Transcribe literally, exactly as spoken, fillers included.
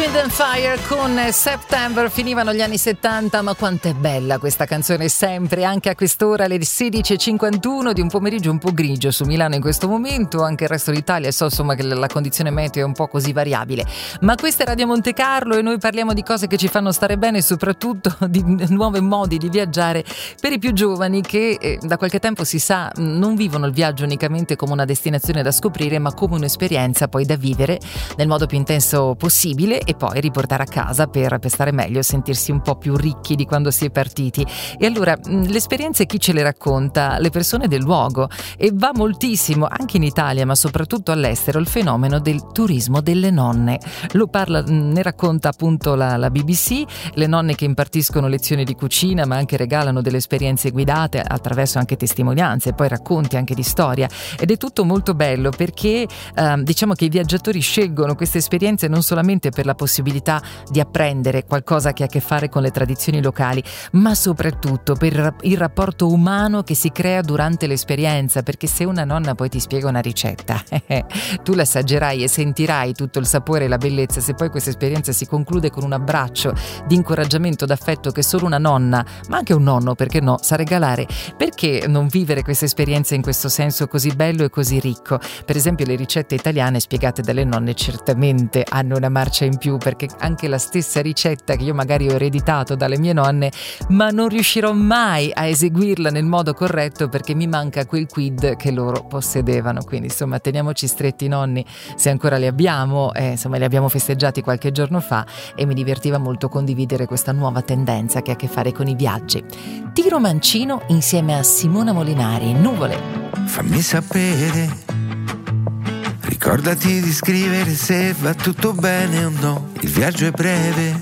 Wind and Fire con September. Finivano gli anni settanta, ma quanto è bella questa canzone sempre, anche a quest'ora, alle sedici e cinquantuno di un pomeriggio un po' grigio su Milano in questo momento, anche il resto d'Italia, so insomma che la condizione meteo è un po' così variabile, ma questa è Radio Monte Carlo e noi parliamo di cose che ci fanno stare bene e soprattutto di nuovi modi di viaggiare per i più giovani che eh, da qualche tempo si sa non vivono il viaggio unicamente come una destinazione da scoprire, ma come un'esperienza poi da vivere nel modo più intenso possibile e poi riportare a casa per, per stare meglio e sentirsi un po' più ricchi di quando si è partiti. E allora le esperienze chi ce le racconta? Le persone del luogo, e va moltissimo anche in Italia ma soprattutto all'estero il fenomeno del turismo delle nonne. Lo parla, ne racconta appunto la, la B B C, le nonne che impartiscono lezioni di cucina ma anche regalano delle esperienze guidate attraverso anche testimonianze e poi racconti anche di storia, ed è tutto molto bello perché eh, diciamo che i viaggiatori scelgono queste esperienze non solamente per la possibilità di apprendere qualcosa che ha a che fare con le tradizioni locali, ma soprattutto per il rapporto umano che si crea durante l'esperienza, perché se una nonna poi ti spiega una ricetta tu l'assaggerai e sentirai tutto il sapore e la bellezza. Se poi questa esperienza si conclude con un abbraccio di incoraggiamento, d'affetto che solo una nonna, ma anche un nonno, perché no, sa regalare, perché non vivere questa esperienza in questo senso così bello e così ricco? Per esempio le ricette italiane spiegate dalle nonne certamente hanno una marcia in più, perché anche la stessa ricetta che io magari ho ereditato dalle mie nonne, ma non riuscirò mai a eseguirla nel modo corretto perché mi manca quel quid che loro possedevano. Quindi insomma teniamoci stretti i nonni se ancora li abbiamo, eh, insomma li abbiamo festeggiati qualche giorno fa e mi divertiva molto condividere questa nuova tendenza che ha a che fare con i viaggi. Tiro Mancino insieme a Simona Molinari, Nuvole. Fammi sapere, ricordati di scrivere se va tutto bene o no, il viaggio è breve.